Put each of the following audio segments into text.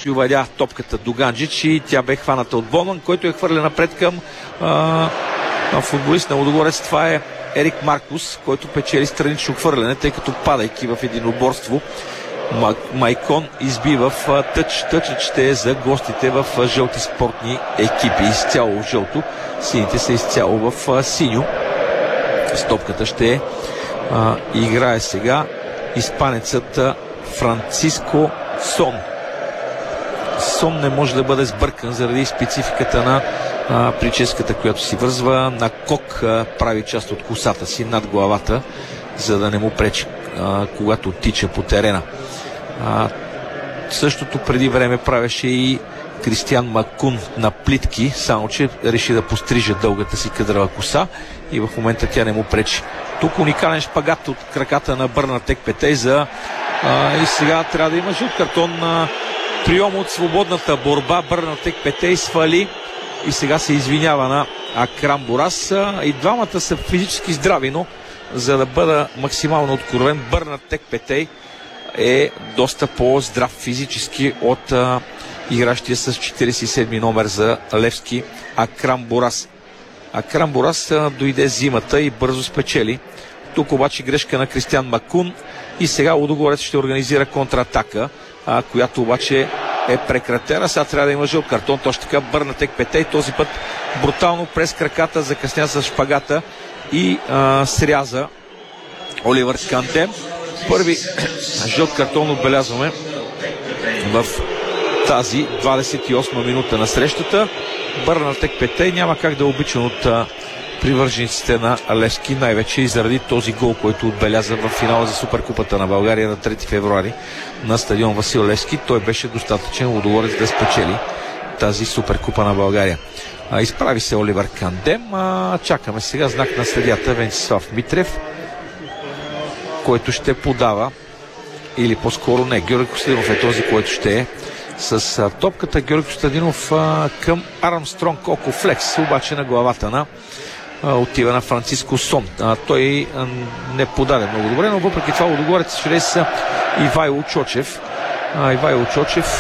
увадя топката до Ганджич и тя бе хваната от Бонман, който е хвърля напред към футболист на Лудогорец. Това е Ерик Маркус, който печели странично хвърляне, тъй като падайки в единоборство Майкон изби в тъч. Тъчът ще е за гостите в жълти спортни екипи. Изцяло в жълто. Сините са изцяло в синьо. Стопката ще играе сега испанецът Франциско Сон. Сон не може да бъде сбъркан заради спецификата на прическата, която си вързва. На кок прави част от косата си над главата, за да не му пречи, когато тича по терена. Същото преди време правеше и Кристиан Макун на плитки, само че реши да пострижа дългата си кадрава коса и в момента тя не му пречи. Тук уникален шпагат от краката на Бърнатек Петей и сега трябва да има жълт картон на прием от свободната борба. Бърнатек Петей свали и сега се извинява на Акрам Борас. И двамата са физически здрави, но за да бъда максимално откровен, Бърнатек Петей е доста по-здрав физически от игращия с 47 номер за Левски Акрам Борас. Акрам Борас дойде зимата и бързо спечели. Тук обаче грешка на Кристиан Макун и сега Лудогорец ще организира контратака, която обаче е прекратена. Сега трябва да има жълт картон. Точно така Бърнатек Петей този път брутално през краката закъсня с шпагата и сряза Оливър Кандем. Първи жълт картон отбелязваме в тази 28 минута на срещата. Бърнатек Петей няма как да е обичан от привържениците на Левски, най-вече и заради този гол, който отбеляза в финала за Суперкупата на България на 3 февруари на стадион Васил Левски. Той беше достатъчен Лудогорец да спечели тази Суперкупа на България. Изправи се Оливър Кандем. Чакаме сега знак на съдията Венцислав Митрев, който ще подава, или по-скоро не, Георги Костадинов е този, който ще е с топката. Георги Костадинов към Армстронг Око Флекс, обаче на главата на отива на Франциско Сон. Той не подаде много добре, но въпреки това Лудогорец чрез Ивайло Чочев. Ивайло Чочев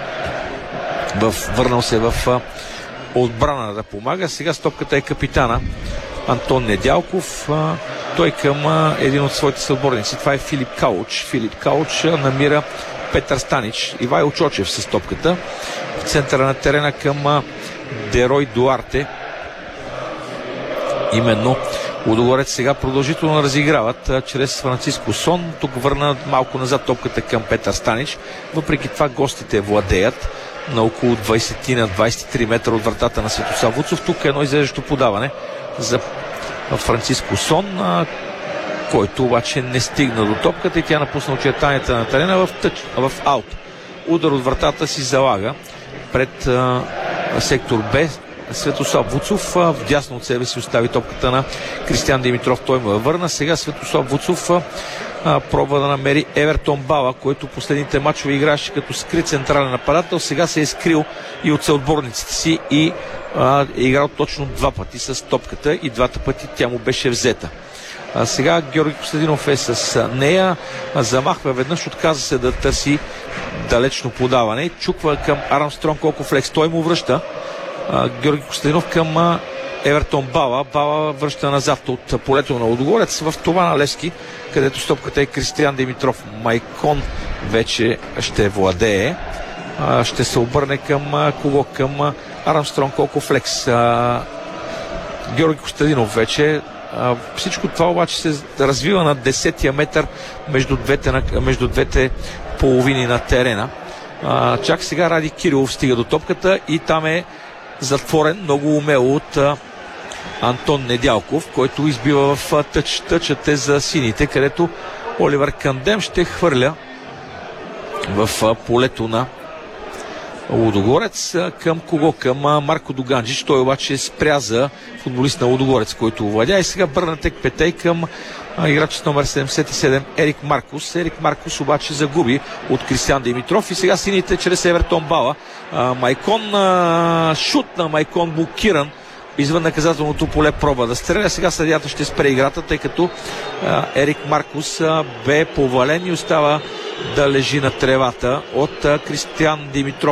върнал се в отбрана да помага. Сега стопката е капитана Антон Недялков. Той към един от своите съотборници. Това е Филип Кауч. Филип Кауч намира Петър Станич. Ивайло Чочев с топката в центъра на терена към Дерой Дуарте. Именно Лудогорец сега продължително разиграват чрез Франциско Сон. Тук върна малко назад топката към Петър Станич. Въпреки това гостите владеят на около 20-23 метра от вратата на Светослав Вуцов. Тук е едно изреждащо подаване за Франциско Сон, който обаче не стигна до топката и тя напусна очертанията на терена в аут. Удар от вратата си залага пред сектор Б. Светослав Вуцов вдясно от себе си остави топката на Кристиан Димитров. Той му я върна. Сега Светослав Вуцов пробва да намери Евертон Бала, който последните мачове играеше като скрит централен нападател. Сега се е скрил и от съотборниците си и е играл точно два пъти с топката и двата пъти тя му беше взета. Сега Георги Костадинов е с нея. Замахва веднъж, отказа се да търси далечно подаване. Чуква към Армстронг Око Флекс. Той му връща. Георги Костадинов към Евертон Бала. Бала връща назад от полето на Лудогорец в това на Левски, където стопката е Кристиан Димитров. Майкон вече ще владее. Ще се обърне към кого? Към Армстронг Око Флекс. Георги Костадинов вече. Всичко това обаче се развива на 10-я метър между двете половини на терена. Чак сега Ради Кирилов стига до топката и там е затворен много умело от Антон Недялков, който избива в тъчът е за сините, където Оливър Кандем ще хвърля в полето на Лудогорец. Към кого? Към Марко Дуганджич. Той обаче спря за футболист на Лудогорец, който овладя. И сега Бърнатек Петей към играч с номер 77 Ерик Маркус. Ерик Маркус обаче загуби от Кристиан Димитров и сега сините чрез Евертон Бала. Майкон, шут на Майкон блокиран извън наказателното поле, проба да стреля. Сега съдията ще спре играта, тъй като Ерик Маркус бе повален и остава да лежи на тревата от Кристиан Димитров.